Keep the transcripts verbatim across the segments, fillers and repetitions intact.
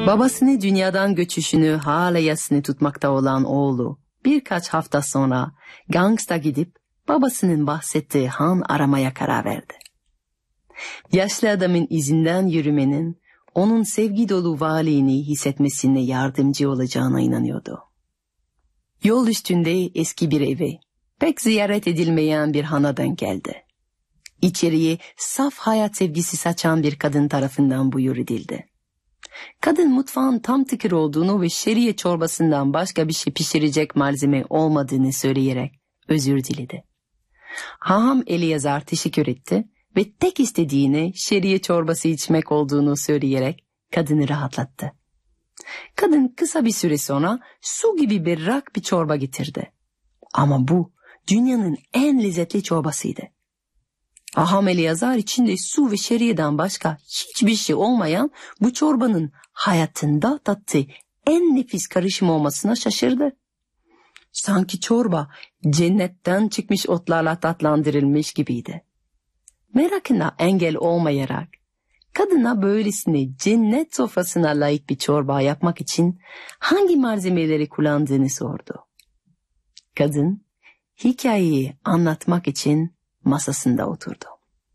Babasını dünyadan göçüşünü hala yasını tutmakta olan oğlu birkaç hafta sonra Gangsta gidip babasının bahsettiği han aramaya karar verdi. Yaşlı adamın izinden yürümenin onun sevgi dolu varlığını hissetmesine yardımcı olacağına inanıyordu. Yol üstünde eski bir eve, pek ziyaret edilmeyen bir hana denk geldi. İçeriye saf hayat sevgisi saçan bir kadın tarafından buyur edildi. Kadın mutfağın tam tıkır olduğunu ve şeriye çorbasından başka bir şey pişirecek malzeme olmadığını söyleyerek özür diledi. Haham Eliyazar teşekkür etti ve tek istediğini şeriye çorbası içmek olduğunu söyleyerek kadını rahatlattı. Kadın kısa bir süre sonra su gibi berrak bir çorba getirdi. Ama bu dünyanın en lezzetli çorbasıydı. Haham Eliyazar içinde su ve şeriyeden başka hiçbir şey olmayan bu çorbanın hayatında tattığı en nefis karışım olmasına şaşırdı. Sanki çorba cennetten çıkmış otlarla tatlandırılmış gibiydi. Merakına engel olmayarak kadına böylesine cennet sofrasına layık bir çorba yapmak için hangi malzemeleri kullandığını sordu. Kadın hikayeyi anlatmak için masasında oturdu.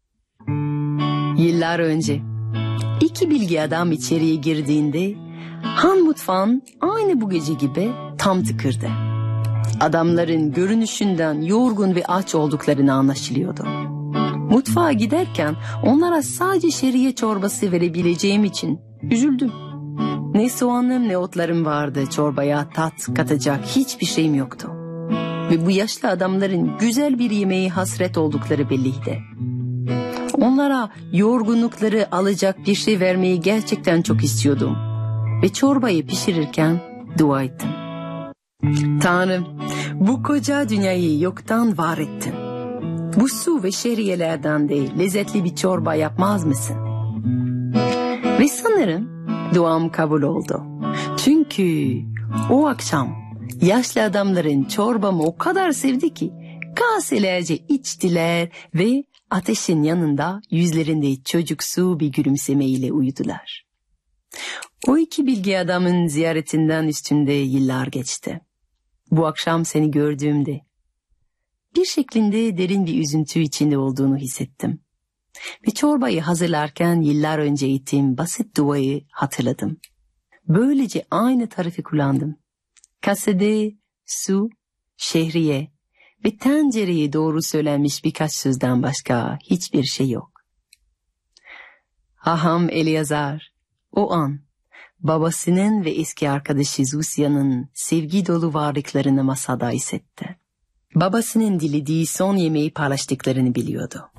Yıllar önce iki bilgi adam içeriye girdiğinde han mutfağın aynı bu gece gibi tam tıkırdı. Adamların görünüşünden yorgun ve aç olduklarını anlaşılıyordu. Mutfağa giderken onlara sadece şeriye çorbası verebileceğim için üzüldüm. Ne soğanım ne otlarım vardı, çorbaya tat katacak hiçbir şeyim yoktu. Ve bu yaşlı adamların güzel bir yemeği hasret oldukları belliydi. Onlara yorgunlukları alacak bir şey vermeyi gerçekten çok istiyordum. Ve çorbayı pişirirken dua ettim. Tanrım, bu koca dünyayı yoktan var ettin. Bu su ve şeriyelerden de lezzetli bir çorba yapmaz mısın? Ve sanırım duam kabul oldu. Çünkü o akşam yaşlı adamların çorbamı o kadar sevdi ki kaselerce içtiler ve ateşin yanında yüzlerinde çocuksu bir gülümsemeyle uyudular. O iki bilgi adamın ziyaretinden üstünde yıllar geçti. Bu akşam seni gördüğümde bir şeklinde derin bir üzüntü içinde olduğunu hissettim. Ve çorbayı hazırlarken yıllar önce ettiğim basit duayı hatırladım. Böylece aynı tarifi kullandım. Kasede, su, şehriye ve tencereye doğru söylenmiş birkaç sözden başka hiçbir şey yok. Haham Eliyazar o an babasının ve eski arkadaşı Zusya'nın sevgi dolu varlıklarını masada hissetti. Babasının dilediği son yemeği paylaştıklarını biliyordu.